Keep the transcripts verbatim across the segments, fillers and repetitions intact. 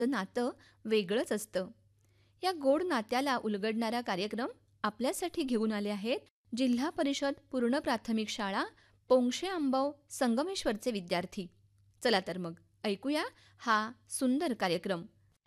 नातं वेगळंच असतं. या गोड नात्याला उलगडणारा कार्यक्रम आपल्यासाठी घेऊन आले आहेत जिल्हा परिषद पूर्ण प्राथमिक शाळा पोंक्षे आंबव संगमेश्वरचे विद्यार्थी. चला तर मग ऐकूया हा सुंदर कार्यक्रम.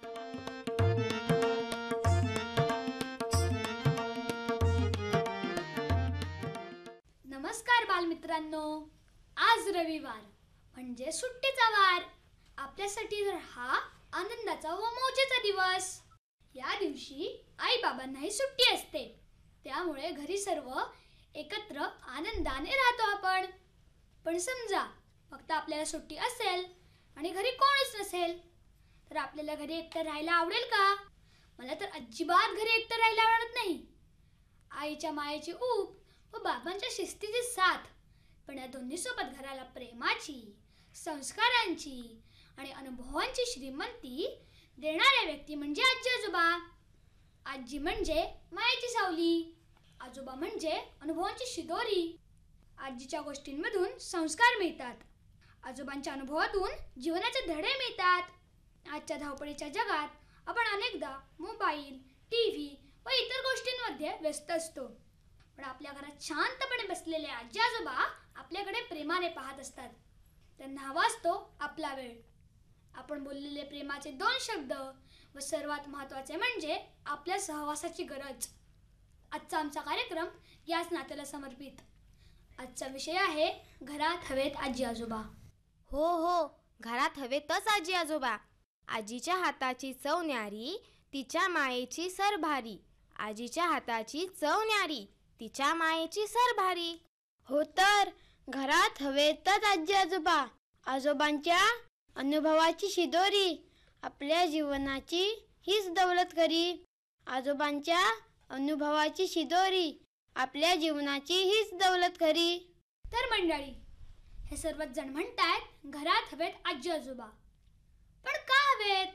नमस्कार बालमित्रांनो. आज रविवार म्हणजे सुट्टीचा वार. आपल्यासाठी तर हा आनंदाचा व मौजेचा दिवस. या दिवशी आई बाबांनाही सुट्टी असते, त्यामुळे घरी सर्व एकत्र आनंदाने राहतो आपण. पण समजा फक्त आपल्याला सुट्टी असेल आणि घरी कोणीच नसेल, तर आपल्याला घरी एकटं राहायला आवडेल का? मला तर अजिबात घरी एकटं राहायला आवडत नाही. आईच्या मायेची ऊब व बाबांच्या शिस्तीची साथ, पण या दोन्ही सोबत घराला प्रेमाची, संस्कारांची आणि अनुभवांची श्रीमंती देणाऱ्या व्यक्ती म्हणजे आजी आजोबा. आजी म्हणजे मायेची सावली, आजोबा म्हणजे अनुभवांची शिदोरी. आजीच्या गोष्टींमधून संस्कार मिळतात, आजोबांच्या अनुभवातून जीवनाचे धडे मिळतात. आजच्या धावपळीच्या जगात आपण अनेकदा मोबाईल, टी व्ही व इतर गोष्टींमध्ये व्यस्त असतो, पण आपल्या घरात शांतपणे बसलेले आजी आजोबा आपल्याकडे प्रेमाने पाहत असतात. त्यांना हवा असतो आपला वेळ, आपण बोललेले प्रेमाचे दोन शब्द व सर्वात महत्त्वाचे म्हणजे आपल्या सहवासाची गरज. आजचा आमचा कार्यक्रम याच नात्याला समर्पित. आजचा विषय आहे घरात हवेत आजी आजोबा. हो हो, घरात हवेतच आजी आजोबा. आजीच्या हाताची चव न्यारी, तिच्या मायेची सर भारी. आजीच्या हाताची चव न्यारी, तिच्या मायेची सर भारी. हो तर घरात हवेतच आजी आजोबा. आजोबांच्या अनुभवाची शिदोरी, आपल्या जीवनाची हीच दौलत खरी. आजोबांच्या अनुभवाची शिदोरी, आपल्या जीवनाची हीच दौलत खरी. तर मंडळी, हे सर्वच जण म्हणतायत घरात हवेत आजी आजोबा, पण का हवेत?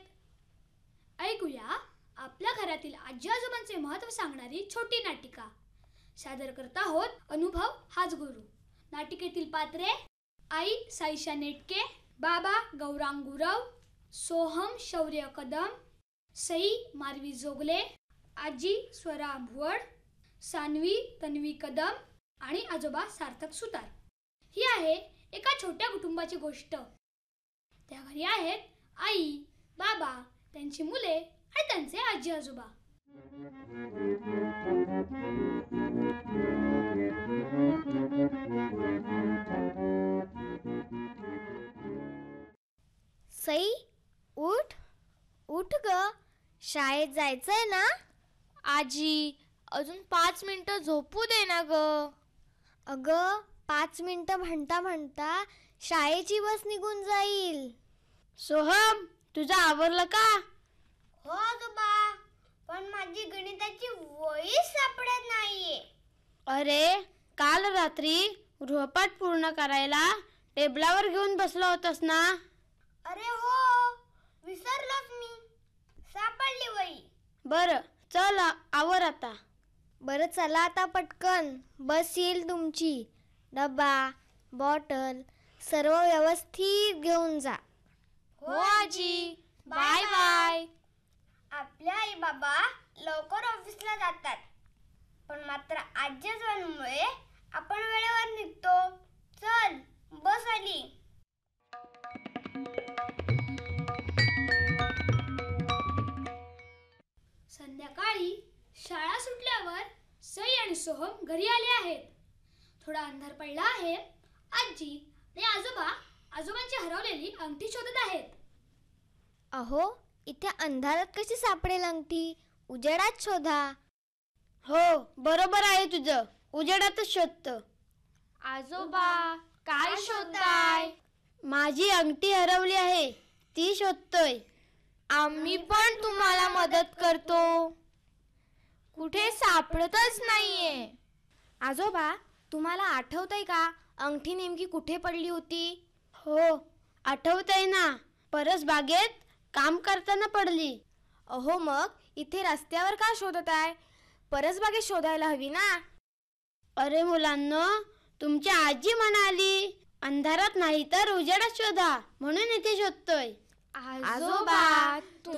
ऐकूया आपल्या घरातील आजी आजोबांचे महत्त्व सांगणारी छोटी नाटिका. सादर करत आहोत अनुभव हाच गुरु. नाटिकेतील पात्रे: आई साईशा नेटके, बाबा गौरांग गुरव, सोहम शौर्य कदम, सई मारवी जोगले, आजी स्वरा भुवड, सानवी तन्वी कदम आणि आजोबा सार्थक सुतार. ही आहे एका छोट्या कुटुंबाची गोष्ट. त्या घरी आहेत आई, बाबा, त्यांची मुले आणि त्यांचे आजी आजोबा. सई, उठ उठ ग, शाळेत जायचंय ना. आजी, अजून पाच मिनिटं झोपू दे ना ग. अगं, पाच मिनिटं म्हणता म्हणता शाळेची बस निघून जाईल. सोहम, तुझं आवरलं का? हो आजोबा, पण माझी गणिताची वही सापडत नाहीये. अरे, काल रात्री गृहपाठ पूर्ण करायला टेबलावर घेऊन बसला होतास ना. अरे हो, विसरलोच मी. सापडली वही. बरं चल, आवर आता. बरं चला आता पटकन, बस येईल तुमची. डबा, बॉटल सर्व व्यवस्थित घेऊन जा. हो आजी, बाय बाय. आपले आई बाबा लवकर ऑफिसला जातात, पण मात्र आजी आजोबांमुळे आपण वेळेवर निघतो. चल, बस आली. संध्याकाळी शाळा सुटल्यावर सई आणि सोहम घरी आले आहेत. थोडा अंधार पडला आहे. आजी आणि आजोबा आजोबांची हरवलेली अंगठी शोधत आहेत. अहो, इथे अंधारात कशी सापडेल अंगठी? उजेडात शोधा. हो, बरोबर आहे तुझं, उजेडातच शोधतो. आजोबा, काय शोधताय? माझी अंगठी हरवली आहे, ती शोधतोय. आम्ही पण तुम्हाला मदत करतो. कुठे सापडतच नाहीये. आजोबा, तुम्हाला आठवतंय का अंगठी नेमकी कुठे पडली होती? हो, आठवतंय ना. परस बागेत काम करताना पडली. अहो, मग इथे रस्त्यावर का शोधताय? परसबागेत शोधायला हवी ना. अरे मुलांनो, तुमची आजी म्हणाली अंधारात नाही तर उजेडात शोधा, म्हणून इथे शोधतोय. आजोबा